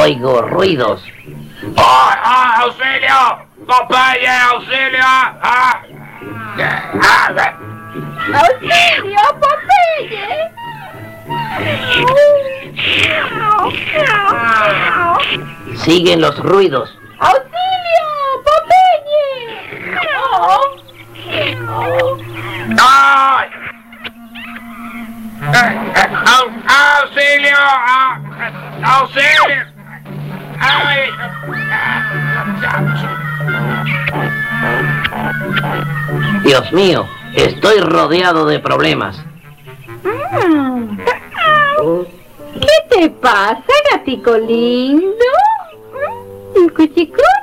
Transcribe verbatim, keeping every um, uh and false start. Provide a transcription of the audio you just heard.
Oigo ruidos. ¡Ay, ay, auxilio! ¡Popeye, auxilio! ¡Ah! ¡Ah! ¡Auxilio, Popeye! Siguen los ruidos. ¡Auxilio, Popeye! ¡Ay! ¡Au- ¡Auxilio! ¡Ah! ¡Auxilio! ¡Ay! Dios mío, estoy rodeado de problemas. Mm. ¿Qué te pasa, gatico lindo? ¿Mm? ¿Cuchicú?